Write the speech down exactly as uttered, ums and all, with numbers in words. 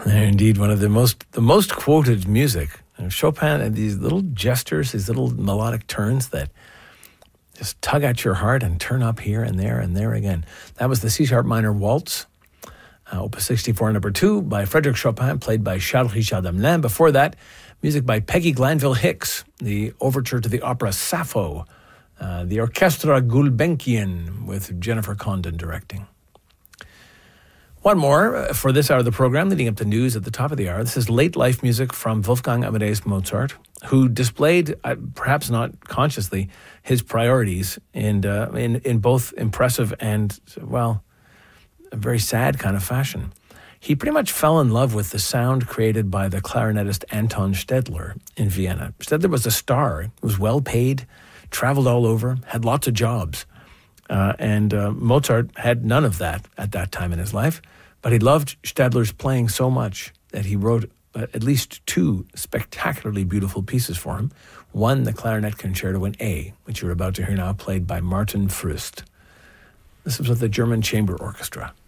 Indeed, one of the most the most quoted music. Chopin and these little gestures, these little melodic turns that just tug at your heart and turn up here and there and there again. That was the C-sharp minor waltz, uh, Opus sixty-four, number two, by Frédéric Chopin, played by Charles Richard Hamelin. Before that, music by Peggy Glanville Hicks, the overture to the opera Sappho, uh, the Orchestra Gulbenkian with Jennifer Condon directing. One more for this hour of the program, leading up to news at the top of the hour. This is late life music from Wolfgang Amadeus Mozart, who displayed, uh, perhaps not consciously, his priorities in, uh, in in both impressive and, well, a very sad kind of fashion. He pretty much fell in love with the sound created by the clarinetist Anton Stedler in Vienna. Stedler was a star, was well paid, traveled all over, had lots of jobs. Uh, and uh, Mozart had none of that at that time in his life. But he loved Stedler's playing so much that he wrote uh, at least two spectacularly beautiful pieces for him. One, the Clarinet Concerto in A, which you're about to hear now, played by Martin Früst. This is with the German Chamber Orchestra.